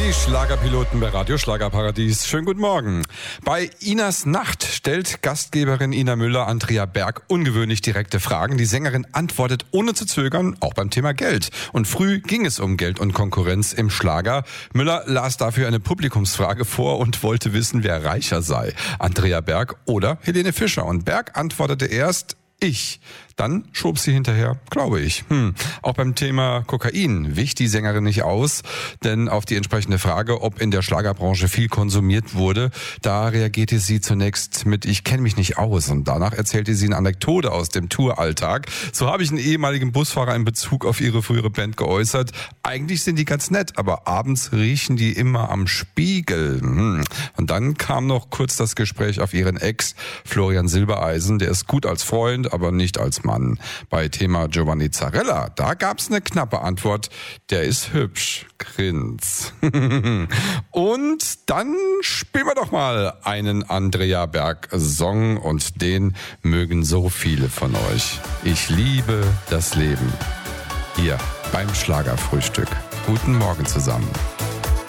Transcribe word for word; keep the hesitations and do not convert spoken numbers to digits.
Die Schlagerpiloten bei Radio Schlagerparadies. Schönen guten Morgen. Bei Inas Nacht stellt Gastgeberin Ina Müller Andrea Berg ungewöhnlich direkte Fragen. Die Sängerin antwortet ohne zu zögern, auch beim Thema Geld. Und früh ging es um Geld und Konkurrenz im Schlager. Müller las dafür eine Publikumsfrage vor und wollte wissen, wer reicher sei. Andrea Berg oder Helene Fischer. Und Berg antwortete erst: Ich. Dann schob sie hinterher, glaube ich. Hm. Auch beim Thema Kokain wich die Sängerin nicht aus, denn auf die entsprechende Frage, ob in der Schlagerbranche viel konsumiert wurde, da reagierte sie zunächst mit: Ich kenne mich nicht aus. Und danach erzählte sie eine Anekdote aus dem Touralltag. So habe ich einen ehemaligen Busfahrer in Bezug auf ihre frühere Band geäußert: Eigentlich sind die ganz nett, aber abends riechen die immer am Spiegel. Hm. Und dann kam noch kurz das Gespräch auf ihren Ex, Florian Silbereisen. Der ist gut als Freund, aber nicht als Mann. Bei Thema Giovanni Zarella, da gab's eine knappe Antwort: Der ist hübsch. Grins. Und dann spielen wir doch mal einen Andrea Berg Song und den mögen so viele von euch. Ich liebe das Leben. Hier beim Schlagerfrühstück. Guten Morgen zusammen.